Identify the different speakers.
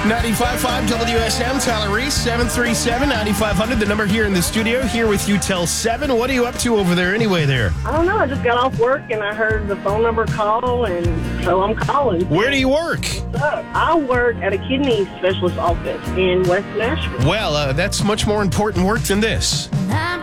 Speaker 1: 95.5 WSM, Tyler Reese, 737-9500, the number here in the studio, here with you till 7. What are you up to over there anyway there?
Speaker 2: I don't know. I just got off work and I heard the phone number call, and so I'm calling.
Speaker 1: Where do you work?
Speaker 2: I work at a kidney specialist office in West Nashville.
Speaker 1: Well, that's much more important work than this.
Speaker 3: I'm